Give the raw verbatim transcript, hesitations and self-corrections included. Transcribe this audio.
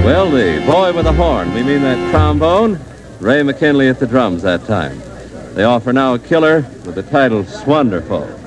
Well, the boy with the horn, we mean that trombone, Ray McKinley at the drums that time. They offer now a killer with the title Swonderful.